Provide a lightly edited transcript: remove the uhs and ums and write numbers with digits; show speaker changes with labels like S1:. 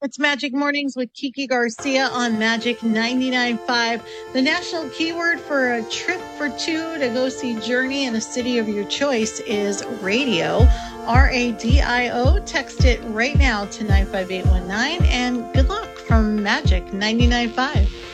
S1: It's Magic Mornings with Kiki Garcia on Magic 99.5. The national keyword for a trip for two to go see Journey in a city of your choice is radio. RADIO. Text it right now to 95819. And good luck from Magic 99.5.